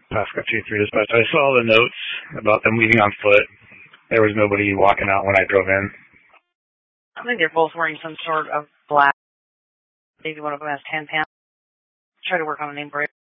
Pasco 2-3 dispatch. I saw the notes about them leaving on foot. There was nobody walking out when I drove in. I think they're both wearing some sort of black. Maybe one of them has tan pants. Try to work on a name break.